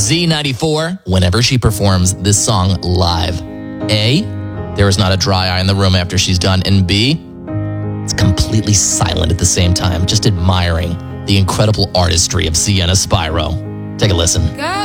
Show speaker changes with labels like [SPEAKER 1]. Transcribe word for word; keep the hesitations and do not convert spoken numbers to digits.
[SPEAKER 1] Z ninety-four whenever she performs this song live? A, there is not a dry eye in the room after she's done, and B, it's completely silent at the same time, just admiring the incredible artistry of Sienna Spyro. Take a listen.